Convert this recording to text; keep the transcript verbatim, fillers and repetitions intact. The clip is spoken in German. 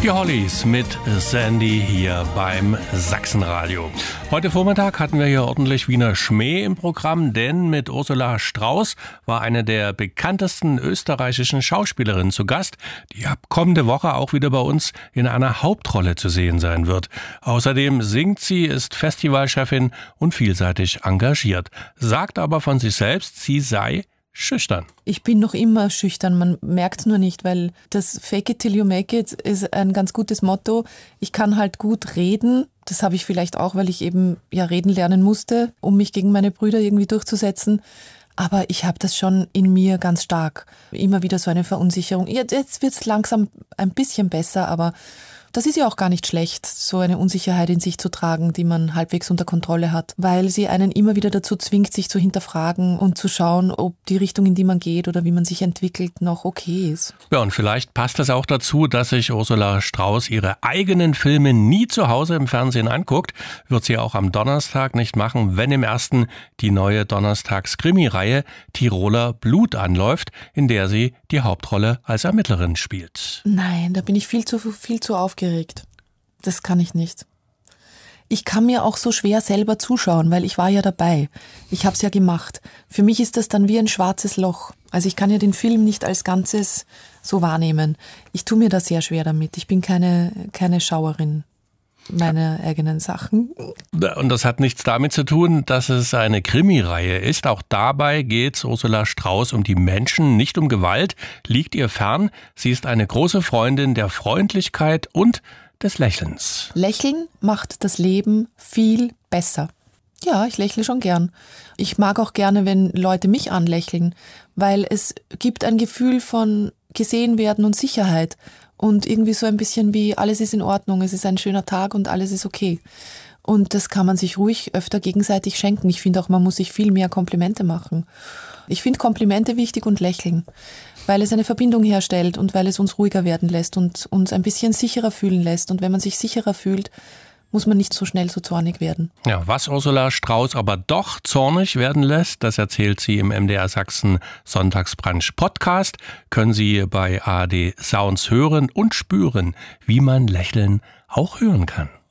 Die Hollies mit Sandy hier beim Sachsenradio. Heute Vormittag hatten wir hier ordentlich Wiener Schmäh im Programm, denn mit Ursula Strauß war eine der bekanntesten österreichischen Schauspielerinnen zu Gast, die ab kommende Woche auch wieder bei uns in einer Hauptrolle zu sehen sein wird. Außerdem singt sie, ist Festivalchefin und vielseitig engagiert, sagt aber von sich selbst, sie sei schüchtern. Ich bin noch immer schüchtern, man merkt es nur nicht, weil das Fake it till you make it ist ein ganz gutes Motto. Ich kann halt gut reden, das habe ich vielleicht auch, weil ich eben ja reden lernen musste, um mich gegen meine Brüder irgendwie durchzusetzen. Aber ich habe das schon in mir ganz stark. Immer wieder so eine Verunsicherung. Jetzt, jetzt wird es langsam ein bisschen besser, aber das ist ja auch gar nicht schlecht, so eine Unsicherheit in sich zu tragen, die man halbwegs unter Kontrolle hat, weil sie einen immer wieder dazu zwingt, sich zu hinterfragen und zu schauen, ob die Richtung, in die man geht oder wie man sich entwickelt, noch okay ist. Ja, und vielleicht passt es auch dazu, dass sich Ursula Strauß ihre eigenen Filme nie zu Hause im Fernsehen anguckt. Wird sie auch am Donnerstag nicht machen, wenn im ersten die neue Donnerstags-Krimi-Reihe Tiroler Blut anläuft, in der sie die Hauptrolle als Ermittlerin spielt. Nein, da bin ich viel zu, viel zu aufgeregt. Das kann ich nicht. Ich kann mir auch so schwer selber zuschauen, weil ich war ja dabei. Ich habe es ja gemacht. Für mich ist das dann wie ein schwarzes Loch. Also ich kann ja den Film nicht als Ganzes so wahrnehmen. Ich tue mir da sehr schwer damit. Ich bin keine, keine Schauerin meiner eigenen Sachen. Und das hat nichts damit zu tun, dass es eine Krimireihe ist. Auch dabei geht es Ursula Strauß um die Menschen, nicht um Gewalt, liegt ihr fern. Sie ist eine große Freundin der Freundlichkeit und des Lächelns. Lächeln macht das Leben viel besser. Ja, ich lächle schon gern. Ich mag auch gerne, wenn Leute mich anlächeln, weil es gibt ein Gefühl von gesehen werden und Sicherheit. Und irgendwie so ein bisschen wie, alles ist in Ordnung, es ist ein schöner Tag und alles ist okay. Und das kann man sich ruhig öfter gegenseitig schenken. Ich finde auch, man muss sich viel mehr Komplimente machen. Ich finde Komplimente wichtig und Lächeln, weil es eine Verbindung herstellt und weil es uns ruhiger werden lässt und uns ein bisschen sicherer fühlen lässt. Und wenn man sich sicherer fühlt, muss man nicht so schnell so zornig werden. Ja, was Ursula Strauß aber doch zornig werden lässt, das erzählt sie im M D R Sachsen Sonntagsbrunch Podcast. Können Sie bei A R D Sounds hören und spüren, wie man Lächeln auch hören kann.